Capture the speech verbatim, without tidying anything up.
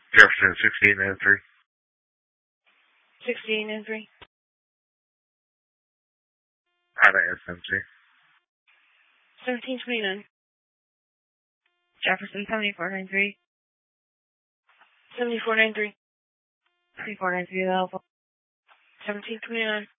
Jefferson sixteen and three. sixteen and three. Out of S M C. seventeen twenty-nine. Jefferson seventy-four ninety-three. seventy-four ninety-three. seventy-four ninety-three available. seventeen twenty-nine.